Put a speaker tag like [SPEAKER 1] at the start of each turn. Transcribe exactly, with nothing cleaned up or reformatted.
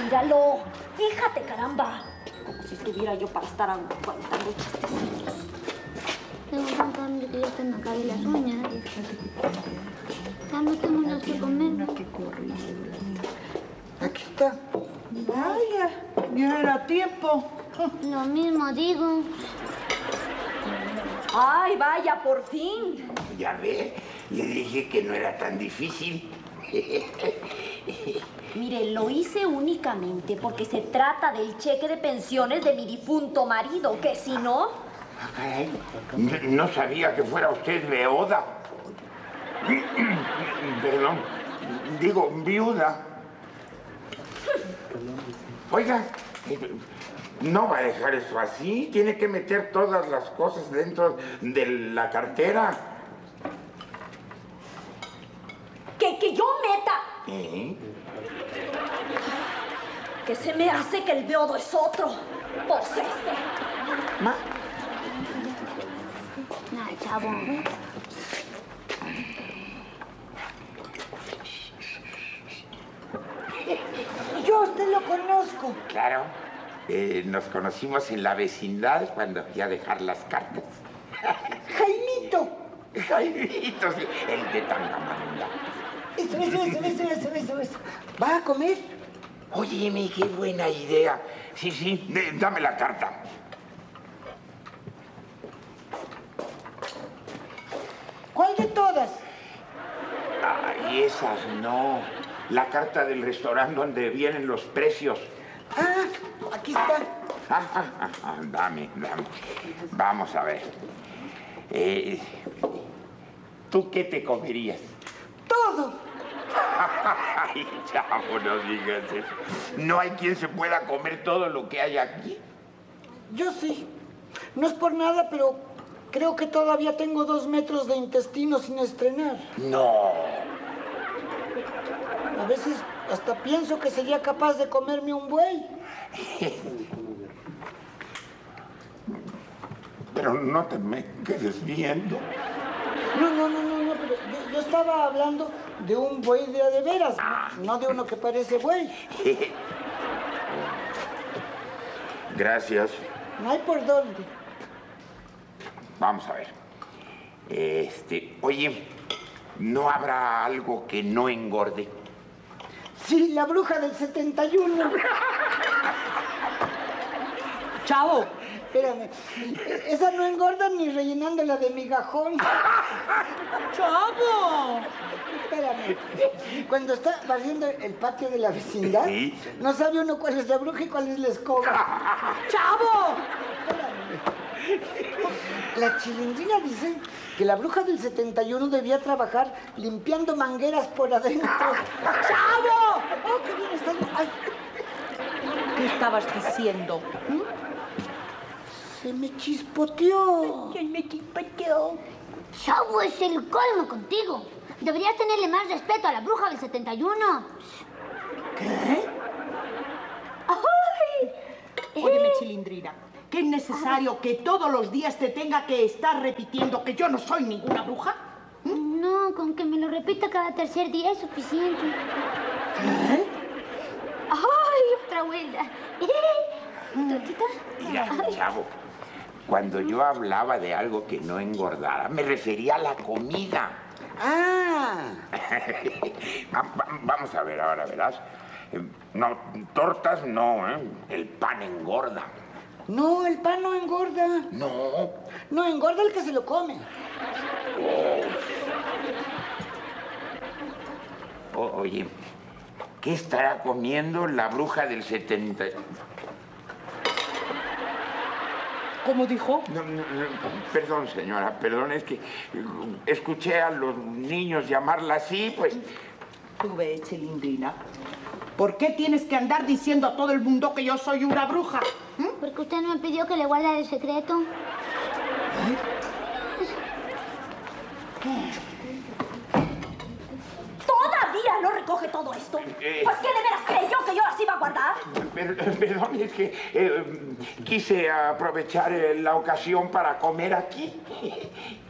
[SPEAKER 1] Míralo. Fíjate, caramba. Como si estuviera yo para estar aguantando chistecillos.
[SPEAKER 2] Tengo tanta hambre que ya se me caen las uñas. Ya no tengo nada que comer.
[SPEAKER 3] Aquí está. Vaya, ya era tiempo.
[SPEAKER 2] Lo mismo digo.
[SPEAKER 1] Ay, vaya, por fin.
[SPEAKER 4] Ya ve, le dije que no era tan difícil.
[SPEAKER 1] Mire, lo hice únicamente porque se trata del cheque de pensiones de mi difunto marido, que si no...
[SPEAKER 4] Ah, caray, no sabía que fuera usted beoda. Perdón, digo, viuda. Oiga, no va a dejar eso así. Tiene que meter todas las cosas dentro de la cartera.
[SPEAKER 1] ¿Que, que yo meta?
[SPEAKER 4] ¿Eh?
[SPEAKER 1] Que se me hace que el beodo es otro. Pues este.
[SPEAKER 3] Ma,
[SPEAKER 2] Ay, chavo.
[SPEAKER 3] yo a usted lo conozco.
[SPEAKER 4] Claro, eh, nos conocimos en la vecindad cuando fui a dejar las cartas.
[SPEAKER 3] Jaimito.
[SPEAKER 4] Jaimito, sí, el de Tangamanga.
[SPEAKER 3] Eso, eso, eso, eso, eso, eso, eso. ¿Va a comer?
[SPEAKER 4] Óyeme, qué buena idea. Sí, sí, de- dame la carta.
[SPEAKER 3] ¿Cuál de todas?
[SPEAKER 4] Ay, esas no. La carta del restaurante donde vienen los precios.
[SPEAKER 3] Ah, aquí está.
[SPEAKER 4] Ah, ah, ah, ah, dame, dame. Vamos a ver. Eh, ¿Tú qué te comerías?
[SPEAKER 3] Todo.
[SPEAKER 4] Ay, chavo, no digas eso. No hay quien se pueda comer todo lo que hay aquí.
[SPEAKER 3] Yo sí. No es por nada, pero creo que todavía tengo dos metros de intestino sin estrenar.
[SPEAKER 4] No.
[SPEAKER 3] A veces hasta pienso que sería capaz de comerme un buey.
[SPEAKER 4] Pero no te me quedes viendo.
[SPEAKER 3] No, no, no, no, no, pero yo, yo estaba hablando de un buey de a de veras, no de uno que parece buey.
[SPEAKER 4] Gracias.
[SPEAKER 3] No hay por dónde.
[SPEAKER 4] Vamos a ver. Este, oye, ¿no habrá algo que no engorde?
[SPEAKER 3] Sí, la bruja del setenta y uno.
[SPEAKER 5] Chavo,
[SPEAKER 3] Espérame, esa no engorda ni rellenándola de migajón.
[SPEAKER 5] chavo.
[SPEAKER 3] Espérame, cuando está barriendo el patio de la vecindad,
[SPEAKER 4] Sí.
[SPEAKER 3] no sabe uno cuál es la bruja y cuál es la escoba.
[SPEAKER 5] ¡Chavo!
[SPEAKER 3] La chilindrina dice que la bruja del setenta y uno debía trabajar limpiando mangueras por adentro.
[SPEAKER 5] ¡Chavo!
[SPEAKER 3] ¡Oh, qué bien estás! ¡Ay!
[SPEAKER 5] ¿Qué estabas diciendo?
[SPEAKER 3] Se me chispoteó.
[SPEAKER 5] ¿Quién me chispeteó?
[SPEAKER 2] Chavo, es el colmo contigo. Deberías tenerle más respeto a la bruja del setenta y uno.
[SPEAKER 3] ¿Qué?
[SPEAKER 2] ¡Ay!
[SPEAKER 5] Óyeme, Chilindrina, que es necesario que todos los días te tenga que estar repitiendo que yo no soy ninguna bruja.
[SPEAKER 2] No, con que me lo repita cada tercer día es suficiente.
[SPEAKER 3] ¿Qué?
[SPEAKER 2] ¡Ay, otra vuelta! ¿Tortita?
[SPEAKER 4] Mira, chavo, cuando yo hablaba de algo que no engordara, me refería a la comida.
[SPEAKER 3] Ah,
[SPEAKER 4] Va- va- Vamos a ver ahora, verás. Eh, No, tortas no, ¿eh? El pan engorda.
[SPEAKER 3] no, el pan no engorda.
[SPEAKER 4] No.
[SPEAKER 3] No, engorda el que se lo come.
[SPEAKER 4] O- oye, ¿qué estará comiendo la bruja del setenta?
[SPEAKER 5] ¿Cómo dijo?
[SPEAKER 4] No, no, no, perdón, señora, perdón, es que eh, escuché a los niños llamarla así, pues...
[SPEAKER 5] Tú ve, Chilindrina. ¿Por qué tienes que andar diciendo a todo el mundo que yo soy una bruja? ¿Mm?
[SPEAKER 2] Porque usted no me pidió que le guardara el secreto.
[SPEAKER 1] ¿Todavía no recoge todo esto?
[SPEAKER 4] Eh.
[SPEAKER 1] Pues ¿qué de veras creyó que yo las iba a guardar?
[SPEAKER 4] Per- Perdón, es que eh, quise aprovechar eh, la ocasión para comer aquí.